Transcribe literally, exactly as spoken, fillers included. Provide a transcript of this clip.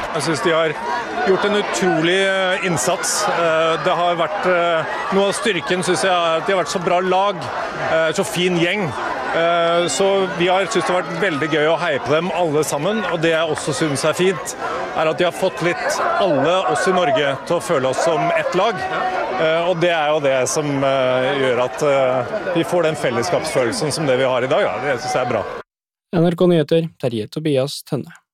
Jeg synes de har gjort en utrolig innsats. Det har vært noe av styrken, synes jeg, at de har vært så bra lag, så fin gjeng. Så vi har synes det har vært veldig gøy å heie på dem alle sammen, og det jeg også synes er fint, er at de har fått litt alle oss i Norge til å føle oss som ett lag. Og det er jo det som gjør at vi får den fellesskapsfølelsen som det vi har i dag. Det synes jeg er bra. N R K Nyheter, Terje Tobias Tønne.